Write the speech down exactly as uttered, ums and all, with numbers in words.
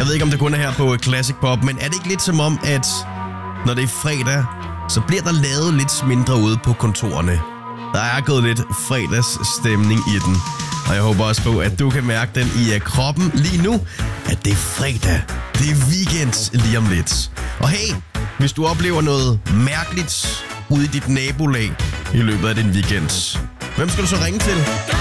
Jeg ved ikke, om det kun er her på Classic Pop, men er det ikke lidt som om, at når det er fredag, så bliver der lavet lidt mindre ude på kontorerne? Der er gået lidt fredagsstemning i den, og jeg håber også på, at du kan mærke den i kroppen lige nu, at det er fredag. Det er weekend lige om lidt. Og hey, hvis du oplever noget mærkeligt ude i dit nabolag i løbet af din weekend, hvem skal du så ringe til?